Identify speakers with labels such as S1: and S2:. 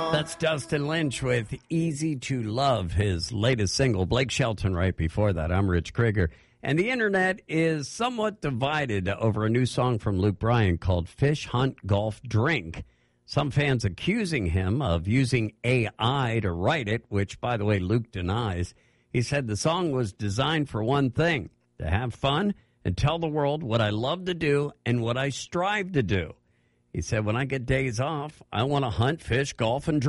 S1: That's Dustin Lynch with Easy to Love, his latest single. Blake Shelton right before that. I'm Rich Krieger. And the internet is somewhat divided over a new song from Luke Bryan called Fish Hunt Golf Drink. Some fans accusing him of using AI to write it, which, by the way, Luke denies. He said the song was designed for one thing, to have fun and tell the world what I love to do and what I strive to do. He said, when I get days off, I want to hunt, fish, golf, and drink.